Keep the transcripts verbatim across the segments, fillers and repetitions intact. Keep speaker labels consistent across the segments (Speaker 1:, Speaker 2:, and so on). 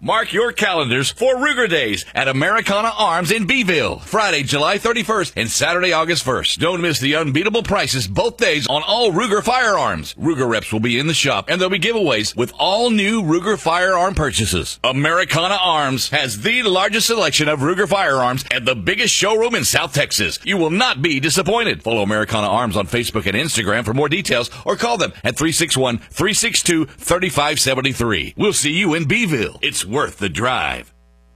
Speaker 1: Mark your calendars for Ruger Days at Americana Arms in Beeville, Friday, July thirty-first and Saturday, August first. Don't miss the unbeatable prices both days on all Ruger firearms. Ruger reps will be in the shop, and there'll be giveaways with all new Ruger firearm purchases. Americana Arms has the largest selection of Ruger firearms and the biggest showroom in South Texas. You will not be disappointed. Follow Americana Arms on Facebook and Instagram for more details, or call them at three six one, three six two, three five seven three. We'll see you in Beeville. It's worth the drive.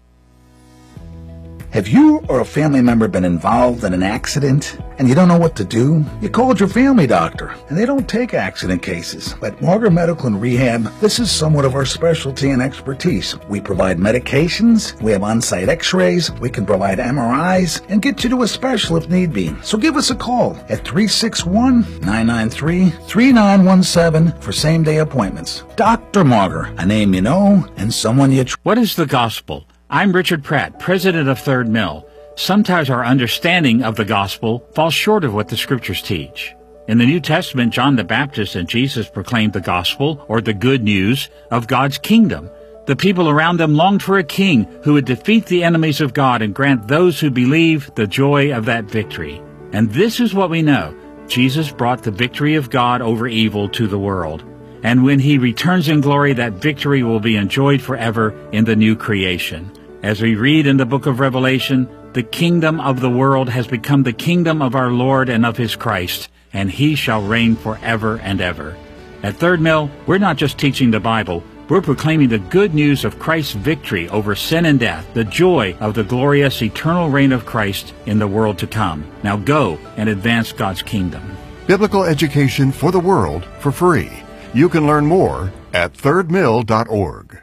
Speaker 2: Have you or a family member been involved in an accident and you don't know what to do? You called your family doctor, and they don't take accident cases. At Margaret Medical and Rehab, this is somewhat of our specialty and expertise. We provide medications, we have on-site x-rays, we can provide M R Is, and get you to a special if need be. So give us a call at three six one, nine nine three, three nine one seven for same-day appointments. Doctor Margaret, a name you know and someone you trust.
Speaker 3: What is the gospel? I'm Richard Pratt, president of Third Mill. Sometimes our understanding of the gospel falls short of what the scriptures teach. In the New Testament, John the Baptist and Jesus proclaimed the gospel, or the good news, of God's kingdom. The people around them longed for a king who would defeat the enemies of God and grant those who believe the joy of that victory. And this is what we know. Jesus brought the victory of God over evil to the world. And when he returns in glory, that victory will be enjoyed forever in the new creation. As we read in the book of Revelation, the kingdom of the world has become the kingdom of our Lord and of his Christ, and he shall reign forever and ever. At Third Mill, we're not just teaching the Bible, we're proclaiming the good news of Christ's victory over sin and death, the joy of the glorious eternal reign of Christ in the world to come. Now go and advance God's kingdom.
Speaker 4: Biblical education for the world for free. You can learn more at third mill dot org.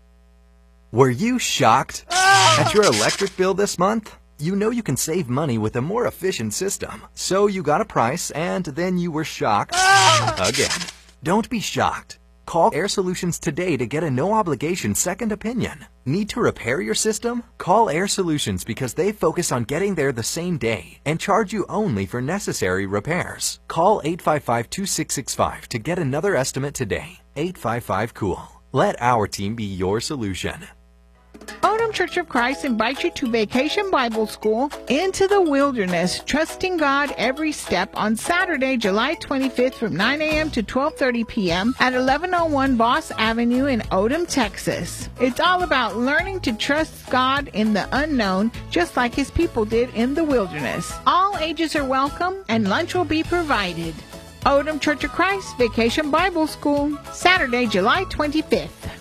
Speaker 5: Were you shocked at your electric bill this month? You know you can save money with a more efficient system. So you got a price, and then you were shocked again. Don't be shocked. Call Air Solutions today to get a no-obligation second opinion. Need to repair your system? Call Air Solutions because they focus on getting there the same day and charge you only for necessary repairs. Call eight five five, two six six five to get another estimate today. eight five five, cool. Let our team be your solution.
Speaker 6: Odom Church of Christ invites you to Vacation Bible School into the wilderness, trusting God every step on Saturday, July twenty-fifth from nine a.m. to twelve thirty p.m. at eleven oh one Voss Avenue in Odom, Texas. It's all about learning to trust God in the unknown, just like his people did in the wilderness. All ages are welcome, and lunch will be provided. Odom Church of Christ Vacation Bible School, Saturday, July twenty-fifth.